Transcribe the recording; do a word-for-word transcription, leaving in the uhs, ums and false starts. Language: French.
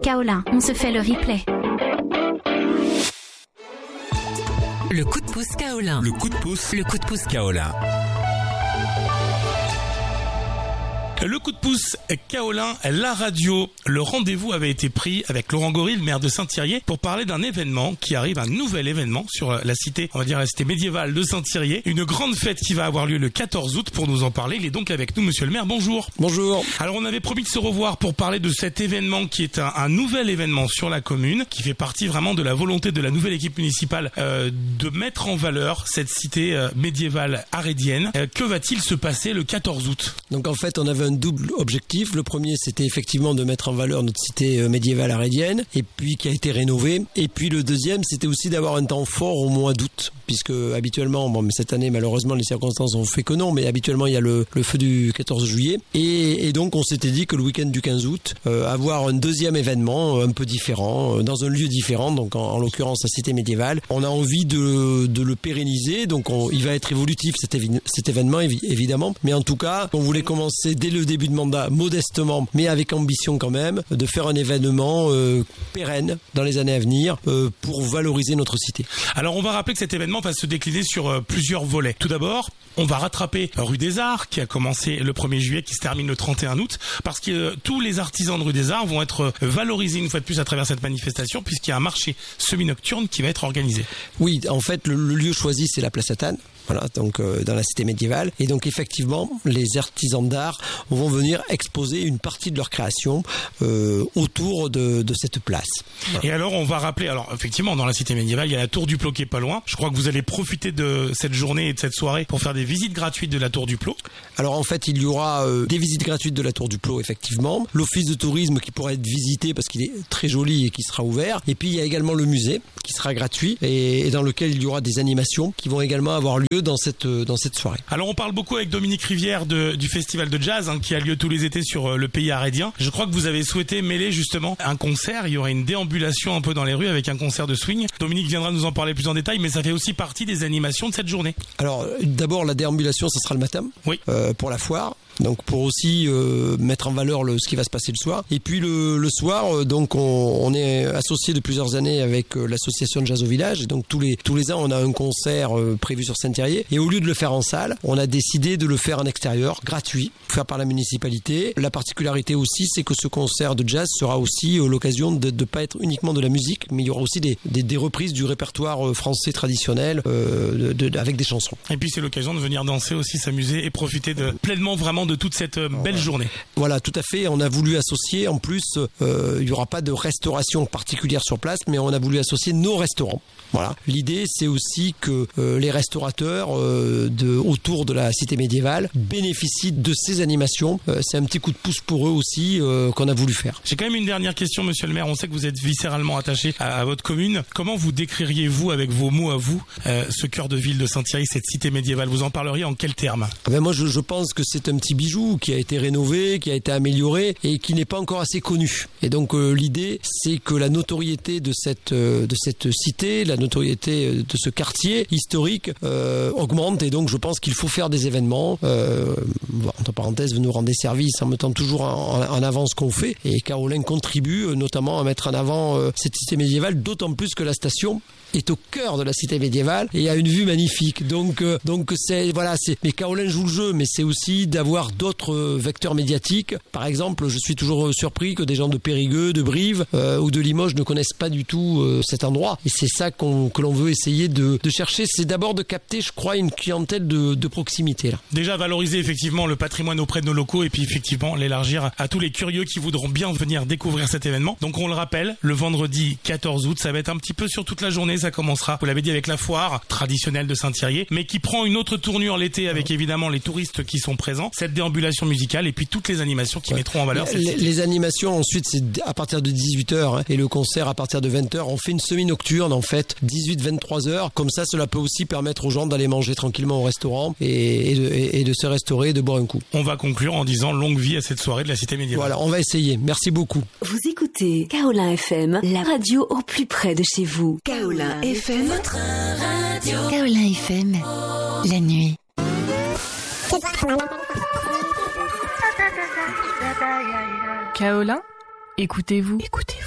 Kaolin, on se fait le replay. Le coup de pouce Kaolin. Le coup de pouce. Le coup de pouce Kaolin. Le coup de pouce Kaolin, la radio. Le rendez-vous avait été pris avec Laurent Gory, le maire de Saint-Thirier, pour parler d'un événement qui arrive, un nouvel événement sur la cité, on va dire la cité médiévale de Saint-Thirier. Une grande fête qui va avoir lieu le quatorze août. Pour nous en parler, il est donc avec nous, monsieur le maire. Bonjour. Bonjour. Alors, on avait promis de se revoir pour parler de cet événement qui est un, un nouvel événement sur la commune, qui fait partie vraiment de la volonté de la nouvelle équipe municipale euh, de mettre en valeur cette cité euh, médiévale arédienne. Euh, que va-t-il se passer le quatorze août? Donc en fait, on avait un double objectif. Le premier, c'était effectivement de mettre en valeur notre cité médiévale arédienne, et puis qui a été rénovée. Et puis le deuxième, c'était aussi d'avoir un temps fort au mois d'août, puisque habituellement, bon, mais cette année, malheureusement, les circonstances ont fait que non, mais habituellement, il y a le, le feu du quatorze juillet. Et, et donc, on s'était dit que le week-end du quinze août, euh, avoir un deuxième événement un peu différent, euh, dans un lieu différent, donc en, en l'occurrence la cité médiévale. On a envie de, de le pérenniser, donc on, il va être évolutif cet, évi- cet événement, évi- évidemment. Mais en tout cas, on voulait commencer dès le début de mandat, modestement, mais avec ambition quand même, de faire un événement euh, pérenne dans les années à venir euh, pour valoriser notre cité. Alors, on va rappeler que cet événement va se décliner sur euh, plusieurs volets. Tout d'abord, on va rattraper Rue des Arts, qui a commencé le premier juillet, qui se termine le trente et un août, parce que euh, tous les artisans de Rue des Arts vont être euh, valorisés une fois de plus à travers cette manifestation, puisqu'il y a un marché semi-nocturne qui va être organisé. Oui, en fait, le, le lieu choisi, c'est la place Atane. Voilà, donc euh, dans la cité médiévale. Et donc effectivement, les artisans d'art vont venir exposer une partie de leur création euh, autour de, de cette place. Voilà. Et alors, on va rappeler, alors effectivement, dans la cité médiévale, il y a la tour du Plot qui est pas loin. Je crois que vous allez profiter de cette journée et de cette soirée pour faire des visites gratuites de la tour du Plot. Alors en fait, il y aura euh, des visites gratuites de la tour du Plot, effectivement. L'office de tourisme qui pourra être visité parce qu'il est très joli et qui sera ouvert. Et puis il y a également le musée qui sera gratuit et, et dans lequel il y aura des animations qui vont également avoir lieu dans cette, dans cette soirée. Alors on parle beaucoup avec Dominique Rivière de, du festival de jazz hein, qui a lieu tous les étés sur le pays arédien. Je crois que vous avez souhaité mêler justement un concert. Il y aura une déambulation un peu dans les rues avec un concert de swing. Dominique viendra nous en parler plus en détail, mais ça fait aussi partie des animations de cette journée. Alors d'abord la déambulation, ça sera le matin oui. euh, pour la foire. Donc pour aussi euh, mettre en valeur le, ce qui va se passer le soir. Et puis le, le soir, euh, donc on, on est associé de plusieurs années avec euh, l'association de Jazz au Village. Et donc tous les tous les ans, on a un concert euh, prévu sur Saint-Thirier. Et au lieu de le faire en salle, on a décidé de le faire en extérieur, gratuit, fait par la municipalité. La particularité aussi, c'est que ce concert de jazz sera aussi euh, l'occasion de ne pas être uniquement de la musique, mais il y aura aussi des, des, des reprises du répertoire français traditionnel euh, de, de, avec des chansons. Et puis c'est l'occasion de venir danser aussi, s'amuser et profiter de pleinement vraiment de toute cette belle voilà. journée. Voilà, tout à fait. On a voulu associer, en plus, euh, il n'y aura pas de restauration particulière sur place, mais on a voulu associer nos restaurants. Voilà. L'idée, c'est aussi que euh, les restaurateurs euh, de, autour de la cité médiévale bénéficient de ces animations. Euh, c'est un petit coup de pouce pour eux aussi euh, qu'on a voulu faire. J'ai quand même une dernière question, monsieur le maire. On sait que vous êtes viscéralement attaché à, à votre commune. Comment vous décririez-vous, avec vos mots à vous, euh, ce cœur de ville de Saint-Thirier, cette cité médiévale? Vous en parleriez en quels termes? Ah ben moi, je, je pense que c'est un petit bijou qui a été rénové, qui a été amélioré et qui n'est pas encore assez connu. Et donc euh, l'idée, c'est que la notoriété de cette euh, de cette cité, la notoriété de ce quartier historique euh, augmente. Et donc je pense qu'il faut faire des événements. Euh, bon, entre parenthèses, nous rendre des services en mettant toujours en, en avant ce qu'on fait. Et Kaolin contribue euh, notamment à mettre en avant euh, cette cité médiévale, d'autant plus que la station est au cœur de la cité médiévale et a une vue magnifique. Donc, euh, donc c'est voilà, c'est. Mais Kaolin joue le jeu, mais c'est aussi d'avoir d'autres euh, vecteurs médiatiques. Par exemple, je suis toujours surpris que des gens de Périgueux, de Brive euh, ou de Limoges ne connaissent pas du tout euh, cet endroit. Et c'est ça qu'on, que l'on veut essayer de, de chercher. C'est d'abord de capter, je crois, une clientèle de, de proximité. Là. Déjà valoriser effectivement le patrimoine auprès de nos locaux et puis effectivement l'élargir à tous les curieux qui voudront bien venir découvrir cet événement. Donc on le rappelle, le vendredi quatorze août, ça va être un petit peu sur toute la journée. Ça commencera, vous l'avez dit, avec la foire traditionnelle de Saint-Thirier, mais qui prend une autre tournure l'été avec évidemment les touristes qui sont présents, cette déambulation musicale et puis toutes les animations qui ouais. mettront en valeur les, cette cité. Les animations ensuite c'est à partir de dix-huit heures hein, et le concert à partir de vingt heures. On fait une semi-nocturne en fait, dix-huit vingt-trois heures. Comme ça, cela peut aussi permettre aux gens d'aller manger tranquillement au restaurant et, et, de, et, et de se restaurer et de boire un coup. On va conclure en disant longue vie à cette soirée de la cité médiévale. Voilà, on va essayer. Merci beaucoup. Vous écoutez Kaolin F M, la radio au plus près de chez vous. Kaolin F M, votre radio. Kaolin F M, la nuit. Kaolin, écoutez-vous. Écoutez.